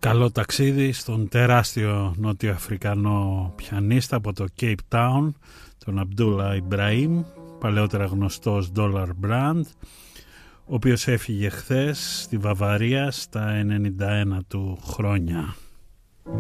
Καλό ταξίδι στον τεράστιο νότιο-αφρικανό πιανίστα από το Cape Town, τον Αμπτούλα Ιμπραήμ, παλαιότερα γνωστός Dollar Brand, ο οποίος έφυγε χθες στη Βαβαρία στα 91 του χρόνια.